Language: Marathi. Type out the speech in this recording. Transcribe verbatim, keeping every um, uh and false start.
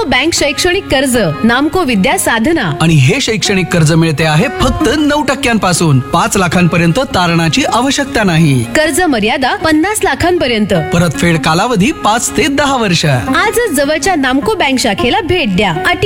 नामको बँक शैक्षणिक कर्ज, नामको विद्या साधना. आणि हे शैक्षणिक कर्ज मिळते आहे फक्त नऊ टक्क्यांपासून. पाच लाखांपर्यंत तारणाची आवश्यकता नाही. कर्ज मर्यादा पन्नास लाखांपर्यंत. परतफेड कालावधी पाच ते दहा वर्ष. आजच जवळच्या नामको बँक शाखेला भेट द्या. अटी